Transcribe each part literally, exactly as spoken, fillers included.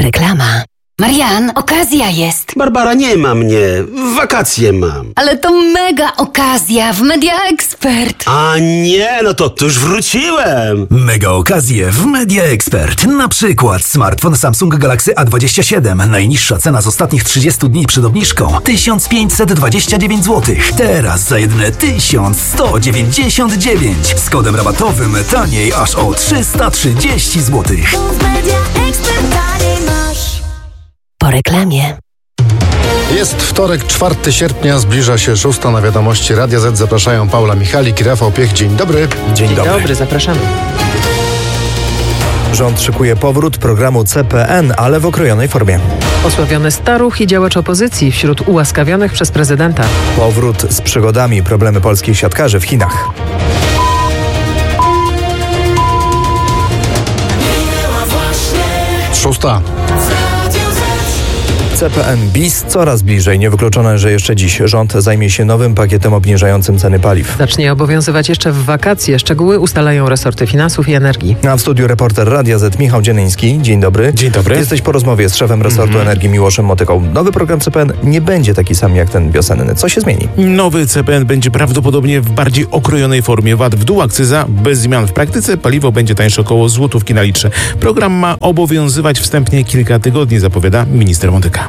Reklama. Marian, okazja jest. Barbara, nie ma mnie. Wakacje mam. Ale to mega okazja w Media Expert. A nie, no to, to już wróciłem. Mega okazje w Media Expert. Na przykład smartfon Samsung Galaxy A dwadzieścia siedem. Najniższa cena z ostatnich trzydziestu dni przed obniżką tysiąc pięćset dwadzieścia dziewięć złotych. Teraz za jedyne tysiąc sto dziewięćdziesiąt dziewięć. Z kodem rabatowym taniej aż o trzysta trzydzieści złotych. W Media Expert taniej masz. Po reklamie. Jest wtorek, czwartego sierpnia, zbliża się szósta. Na wiadomości Radia Z zapraszają Paula Michalik i Rafał Piech. Dzień dobry. Dzień, Dzień dobry. dobry, zapraszamy. Rząd szykuje powrót programu C P N, ale w okrojonej formie. Osławiony staruch i działacz opozycji wśród ułaskawionych przez prezydenta. Powrót z przygodami, problemy polskich siatkarzy w Chinach. Szósta. C P N bis coraz bliżej. Niewykluczone, że jeszcze dziś rząd zajmie się nowym pakietem obniżającym ceny paliw. Zacznie obowiązywać jeszcze w wakacje. Szczegóły ustalają resorty finansów i energii. A w studiu reporter Radia Z Michał Dzienyński. Dzień dobry. Dzień dobry. Jesteś po rozmowie z szefem resortu Mhm. energii Miłoszem Motyką. Nowy program C P N nie będzie taki sam jak ten wiosenny. Co się zmieni? Nowy C P N będzie prawdopodobnie w bardziej okrojonej formie. V A T w dół, akcyza bez zmian. W praktyce paliwo będzie tańsze około złotówki na litrze. Program ma obowiązywać wstępnie kilka tygodni, zapowiada minister Motyka.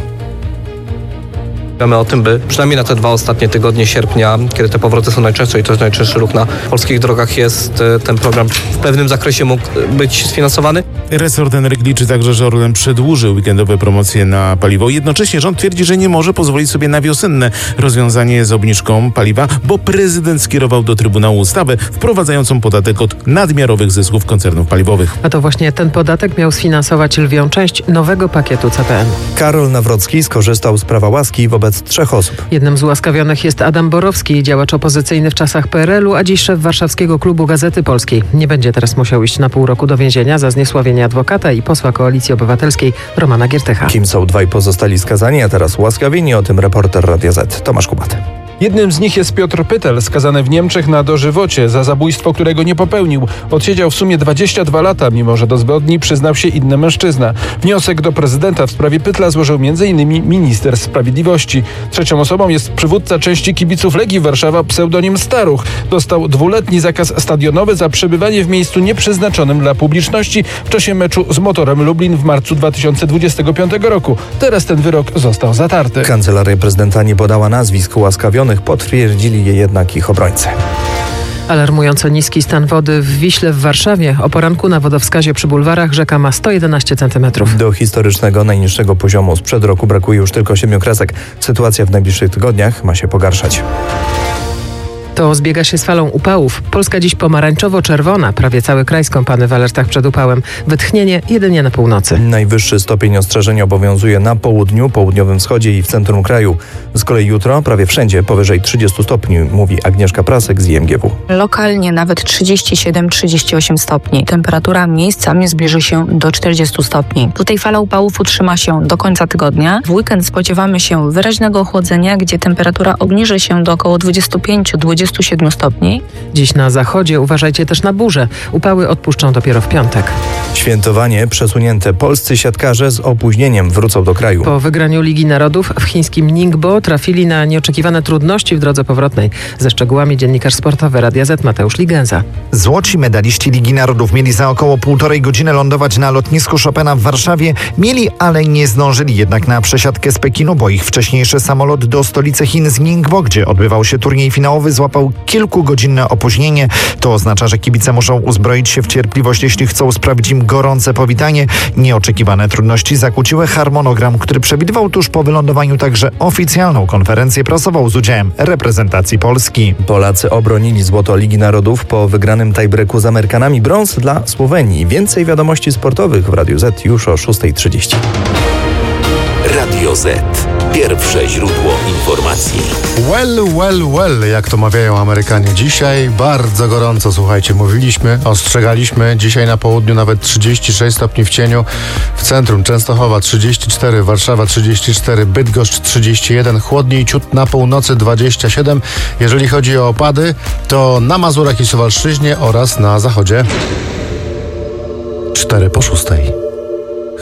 Wiemy o tym, by przynajmniej na te dwa ostatnie tygodnie sierpnia, kiedy te powroty są najczęstsze i to jest najczęstszy ruch na polskich drogach, jest ten program w pewnym zakresie mógł być sfinansowany. Resort energii liczy także, że Orlen przedłuży weekendowe promocje na paliwo. Jednocześnie rząd twierdzi, że nie może pozwolić sobie na wiosenne rozwiązanie z obniżką paliwa, bo prezydent skierował do Trybunału ustawę wprowadzającą podatek od nadmiarowych zysków koncernów paliwowych. A to właśnie ten podatek miał sfinansować lwią część nowego pakietu C P N. Karol Nawrocki skorzystał z prawa łaski wobec trzech osób. Jednym z ułaskawionych jest Adam Borowski, działacz opozycyjny w czasach P R L u, a dziś szef warszawskiego klubu Gazety Polskiej. Nie będzie teraz musiał iść na pół roku do więzienia za zniesławienie adwokata i posła Koalicji Obywatelskiej Romana Giertycha. Kim są dwaj pozostali skazani, a teraz ułaskawieni? O tym reporter Radia Z Tomasz Kubat. Jednym z nich jest Piotr Pytel, skazany w Niemczech na dożywocie za zabójstwo, którego nie popełnił. Odsiedział w sumie dwadzieścia dwa lata, mimo że do zbrodni przyznał się inny mężczyzna. Wniosek do prezydenta w sprawie Pytla złożył między innymi minister sprawiedliwości. Trzecią osobą jest przywódca części kibiców Legii Warszawa, pseudonim Staruch. Dostał dwuletni zakaz stadionowy za przebywanie w miejscu nieprzeznaczonym dla publiczności w czasie meczu z Motorem Lublin w marcu dwa tysiące dwudziestego piątego roku. Teraz ten wyrok został zatarty. Kancelaria prezydenta nie podała nazwisk ułaskawionych, potwierdzili je jednak ich obrońcy. Alarmująco niski stan wody w Wiśle w Warszawie. O poranku na wodowskazie przy bulwarach rzeka ma sto jedenaście centymetrów. Do historycznego najniższego poziomu sprzed roku brakuje już tylko siedmiu kresek. Sytuacja w najbliższych tygodniach ma się pogarszać. To zbiega się z falą upałów. Polska dziś pomarańczowo-czerwona. Prawie cały kraj skąpany w alertach przed upałem. Wytchnienie jedynie na północy. Najwyższy stopień ostrzeżenia obowiązuje na południu, południowym wschodzie i w centrum kraju. Z kolei jutro prawie wszędzie powyżej trzydziestu stopni, mówi Agnieszka Prasek z I M G W. Lokalnie nawet trzydzieści siedem trzydzieści osiem stopni. Temperatura miejscami zbliży się do czterdziestu stopni. Tutaj fala upałów utrzyma się do końca tygodnia. W weekend spodziewamy się wyraźnego ochłodzenia, gdzie temperatura obniży się do około dwudziestu pięciu do dwudziestu siedmiu stopni. Dziś na zachodzie uważajcie też na burze. Upały odpuszczą dopiero w piątek. Świętowanie przesunięte. Polscy siatkarze z opóźnieniem wrócą do kraju. Po wygraniu Ligi Narodów w chińskim Ningbo trafili na nieoczekiwane trudności w drodze powrotnej. Ze szczegółami dziennikarz sportowy Radia Z Mateusz Ligenza. Złoci medaliści Ligi Narodów mieli za około półtorej godziny lądować na lotnisku Chopina w Warszawie. Mieli, ale nie zdążyli jednak na przesiadkę z Pekinu, bo ich wcześniejszy samolot do stolicy Chin z Ningbo, gdzie odbywał się turniej finałowy, złapał kilkugodzinne opóźnienie. To oznacza, że kibice muszą uzbroić się w cierpliwość, jeśli chcą sprawić im gorące powitanie. Nieoczekiwane trudności zakłóciły harmonogram, który przewidywał tuż po wylądowaniu także oficjalną konferencję prasową z udziałem reprezentacji Polski. Polacy obronili złoto Ligi Narodów po wygranym tiebreaku z Amerykanami, brąz dla Słowenii. Więcej wiadomości sportowych w Radiu Z już o szósta trzydzieści. Radio Z. Pierwsze źródło informacji. Well, well, well, jak to mawiają Amerykanie. Dzisiaj bardzo gorąco, słuchajcie, mówiliśmy, ostrzegaliśmy. Dzisiaj na południu nawet trzydzieści sześć stopni w cieniu. W centrum Częstochowa trzydzieści cztery, Warszawa trzydzieści cztery, Bydgoszcz trzydzieści jeden, chłodniej ciut na północy dwadzieścia siedem. Jeżeli chodzi o opady, to na Mazurach i Suwalszczyźnie oraz na zachodzie cztery po szóstej.